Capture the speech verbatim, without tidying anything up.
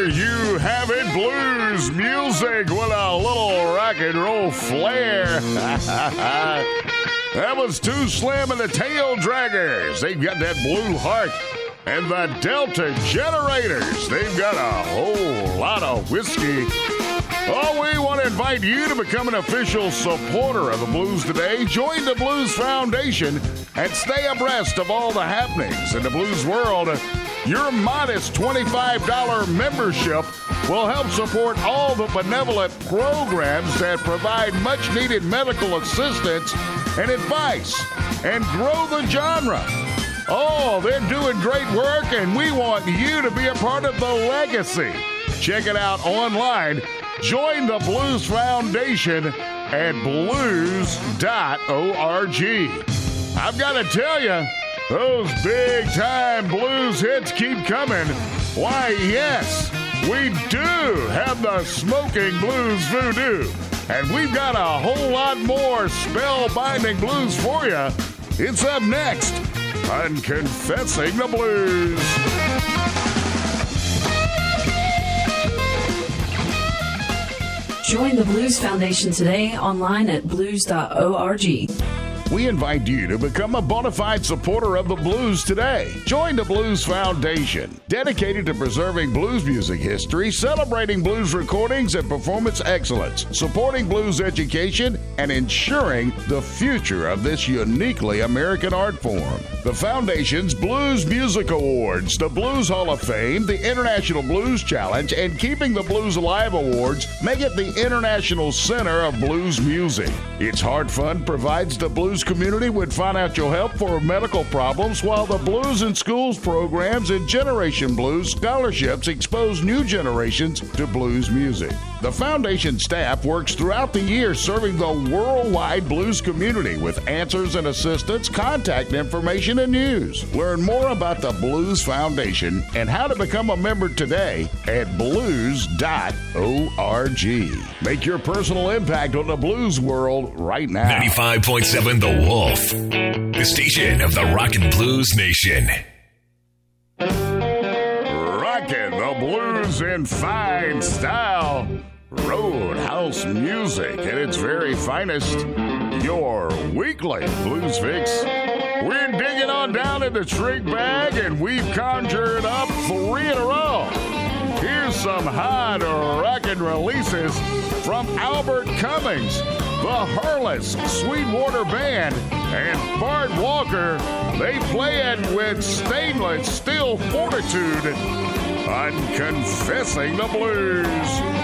There you have it, blues music with a little rock and roll flair. That was Too Slim and the Tail Draggers. They've got that blue heart. And the Delta Generators. They've got a whole lot of whiskey. Oh, we want to invite you to become an official supporter of the Blues today. Join the Blues Foundation and stay abreast of all the happenings in the blues world. Your modest twenty-five dollars membership will help support all the benevolent programs that provide much-needed medical assistance and advice and grow the genre. Oh, they're doing great work, and we want you to be a part of the legacy. Check it out online. Join the Blues Foundation at blues dot org. I've got to tell you, those big-time blues hits keep coming. Why, yes, we do have the Smoking Blues Voodoo, and we've got a whole lot more spellbinding blues for you. It's up next on Confessing the Blues. Join the Blues Foundation today online at blues dot org. We invite you to become a bona fide supporter of the blues today. Join the Blues Foundation, dedicated to preserving blues music history, celebrating blues recordings and performance excellence, supporting blues education, and ensuring the future of this uniquely American art form. The Foundation's Blues Music Awards, the Blues Hall of Fame, the International Blues Challenge, and Keeping the Blues Alive Awards make it the International Center of Blues Music. Its Heart Fund provides the blues community with financial help for medical problems, while the Blues in Schools programs and Generation Blues scholarships expose new generations to blues music. The Foundation staff works throughout the year serving the worldwide blues community with answers and assistance, contact information, and news. Learn more about the Blues Foundation and how to become a member today at blues dot org. Make your personal impact on the blues world right now. ninety-five point seven The Wolf, the station of the Rock and Blues Nation. Rockin' the blues in fine style. Roadhouse music at its very finest. Your weekly Blues Fix. We're digging on down in the trick bag, and we've conjured up three in a row. Here's some hot rockin' releases from Albert Cummings, the Hurless Sweetwater Band, and Bart Walker. They play it with stainless steel fortitude on Confessing the Blues.